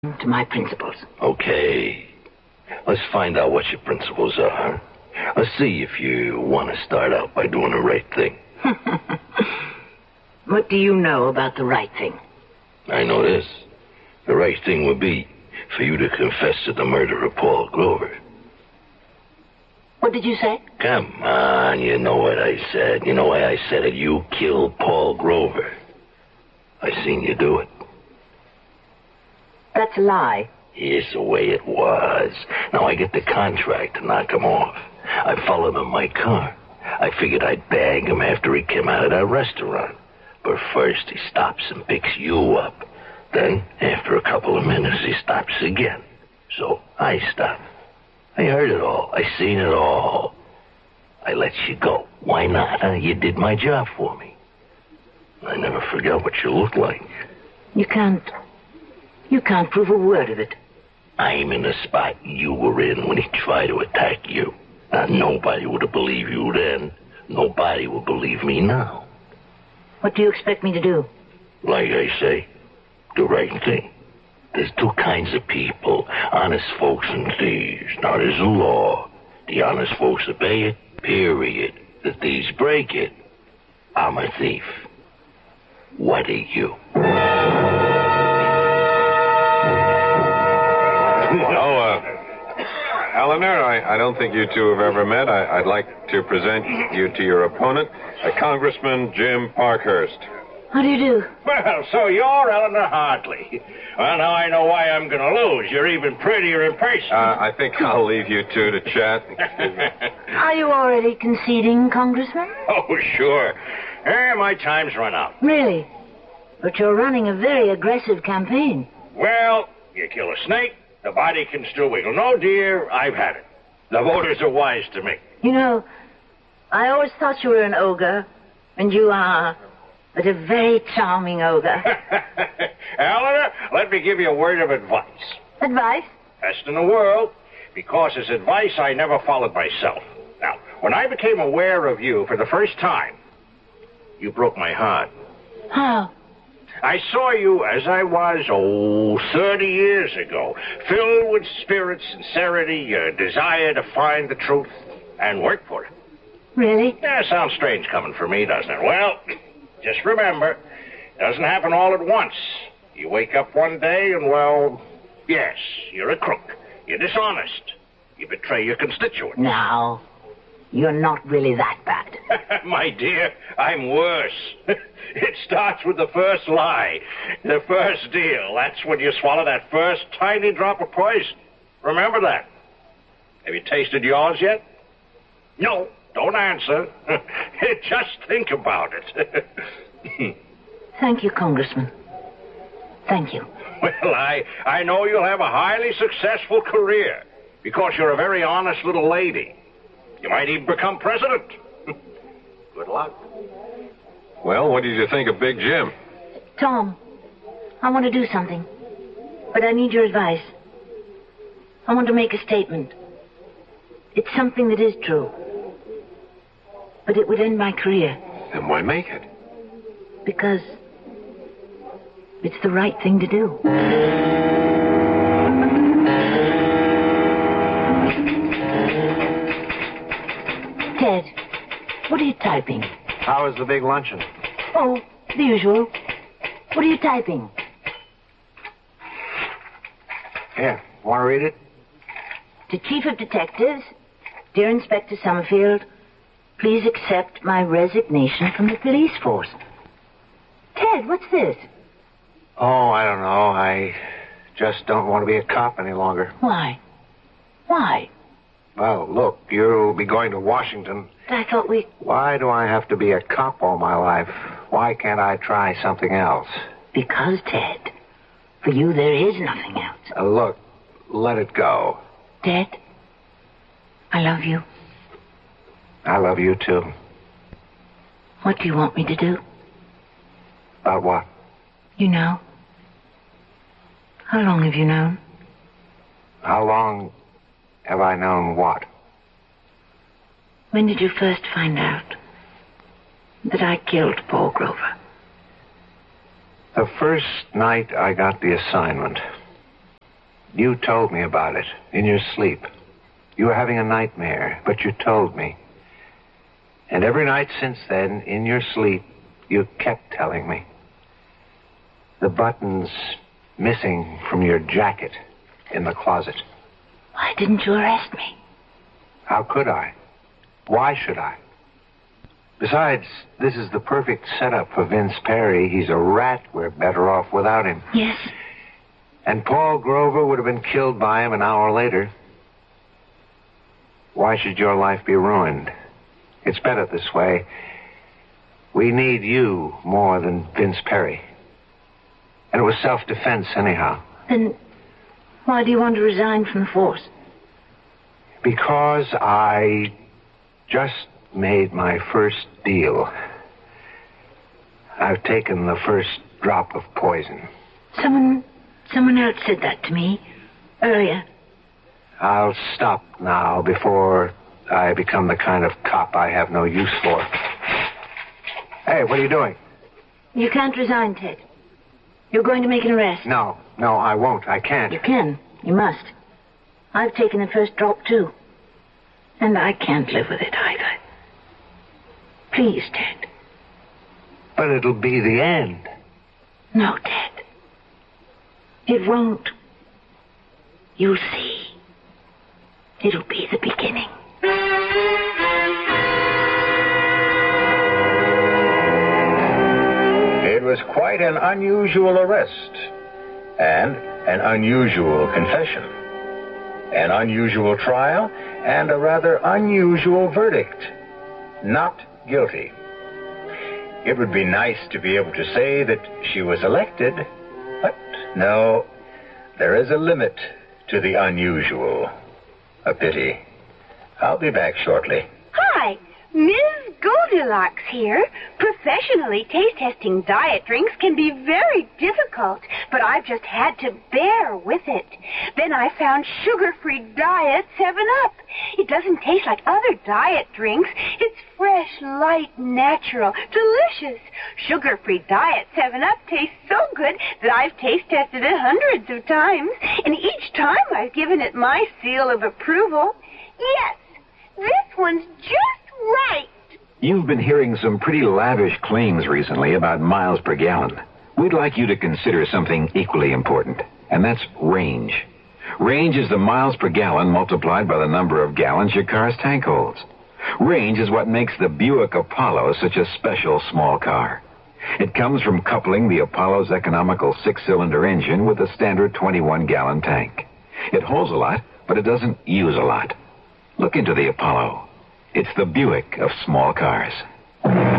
to my principles. Okay. Let's find out what your principles are. Let's see if you want to start out by doing the right thing. What do you know about the right thing? I know this. The right thing would be for you to confess to the murder of Paul Grover. What did you say? Come on, you know what I said. You know why I said it. You killed Paul Grover. I seen you do it. That's a lie. Here's the way it was. Now I get the contract to knock him off. I followed him in my car. I figured I'd bag him after he came out of that restaurant. But first he stops and picks you up. Then, after a couple of minutes, he stops again. So I stopped. I heard it all. I seen it all. I let you go. Why not? Huh? You did my job for me. I never forgot what you looked like. You can't prove a word of it. I'm in the spot you were in when he tried to attack you. Now, nobody would have believed you then. Nobody will believe me now. What do you expect me to do? Like I say, the right thing. There's two kinds of people, honest folks and thieves. Now, there's a law. The honest folks obey it, period. The thieves break it. I'm a thief. What are you? Eleanor, I don't think you two have ever met. I'd like to present you to your opponent, Congressman Jim Parkhurst. How do you do? Well, so you're Eleanor Hartley. Well, now I know why I'm going to lose. You're even prettier in person. I think I'll leave you two to chat. Excuse me. Are you already conceding, Congressman? Oh, sure. My time's run out. Really? But you're running a very aggressive campaign. Well, you kill a snake, the body can still wiggle. No, dear, I've had it. The voters are wise to me. You know, I always thought you were an ogre, and you are, but a very charming ogre. Eleanor, let me give you a word of advice. Advice? Best in the world, because it's advice I never followed myself. Now, when I became aware of you for the first time, you broke my heart. How? I saw you as I was, 30 years ago, filled with spirit, sincerity, a desire to find the truth and work for it. Really? Yeah, sounds strange coming from me, doesn't it? Well, just remember, it doesn't happen all at once. You wake up one day and, well, yes, you're a crook. You're dishonest. You betray your constituents. Now, you're not really that bad. My dear, I'm worse. It starts with the first lie, the first deal. That's when you swallow that first tiny drop of poison. Remember that. Have you tasted yours yet? No, don't answer. Just think about it. Thank you, Congressman. Thank you. Well, I know you'll have a highly successful career because you're a very honest little lady. You might even become president. Good luck. Well, what did you think of Big Jim? Tom, I want to do something, but I need your advice. I want to make a statement. It's something that is true, but it would end my career. Then why make it? Because it's the right thing to do. Ted, what are you typing? How was the big luncheon? Oh, the usual. What are you typing? Here, want to read it? To Chief of Detectives, dear Inspector Summerfield, please accept my resignation from the police force. Ted, what's this? Oh, I don't know. I just don't want to be a cop any longer. Why? Why? Well, look, you'll be going to Washington. I thought we... Why do I have to be a cop all my life? Why can't I try something else? Because, Ted, for you there is nothing else. Look, let it go. Ted, I love you. I love you, too. What do you want me to do? About what? You know. How long have you known? How long have I known what? When did you first find out that I killed Paul Grover? The first night I got the assignment. You told me about it in your sleep. You were having a nightmare, but you told me. And every night since then, in your sleep, you kept telling me. The button's missing from your jacket in the closet. Why didn't you arrest me? How could I? Why should I? Besides, this is the perfect setup for Vince Perry. He's a rat. We're better off without him. Yes. And Paul Grover would have been killed by him an hour later. Why should your life be ruined? It's better this way. We need you more than Vince Perry. And it was self-defense anyhow. Then why do you want to resign from the force? Because I just made my first deal. I've taken the first drop of poison. Someone else said that to me earlier. I'll stop now before I become the kind of cop I have no use for. Hey, what are you doing? You can't resign, Ted. You're going to make an arrest. No, I won't. I can't. You can. You must. I've taken the first drop, too. And I can't live with it either. Please, Ted. But it'll be the end. No, Ted. It won't. You'll see. It'll be the beginning. It was quite an unusual arrest and an unusual confession, an unusual trial, and a rather unusual verdict. Not guilty. It would be nice to be able to say that she was elected, but no, there is a limit to the unusual. A pity. I'll be back shortly. Hi, Ms. Goldilocks here. Professionally taste-testing diet drinks can be very difficult, but I've just had to bear with it. Then I found sugar-free Diet 7-Up. It doesn't taste like other diet drinks. It's fresh, light, natural, delicious. Sugar-free Diet 7-Up tastes so good that I've taste-tested it hundreds of times, and each time I've given it my seal of approval. Yes, this one's just right. You've been hearing some pretty lavish claims recently about miles per gallon. We'd like you to consider something equally important, and that's range. Range is the miles per gallon multiplied by the number of gallons your car's tank holds. Range is what makes the Buick Apollo such a special small car. It comes from coupling the Apollo's economical 6-cylinder engine with a standard 21-gallon tank. It holds a lot, but it doesn't use a lot. Look into the Apollo. It's the Buick of small cars.